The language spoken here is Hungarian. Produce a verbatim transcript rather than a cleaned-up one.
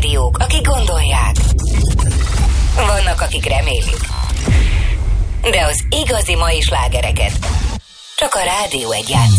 rádiók, akik gondolják. Vannak, akik remélik. De az igazi mai slágereket csak a Rádió egy játsz.